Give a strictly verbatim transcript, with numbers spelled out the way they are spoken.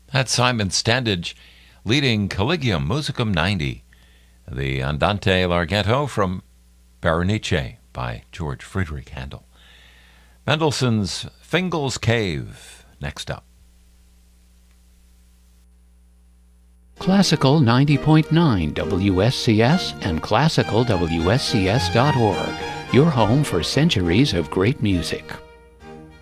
That's Simon Standage leading Collegium Musicum ninety, the Andante Larghetto from Berenice by George Friedrich Handel. Mendelssohn's Fingal's Cave, next up. Classical ninety point nine W S C S and classical W S C S dot org, your home for centuries of great music.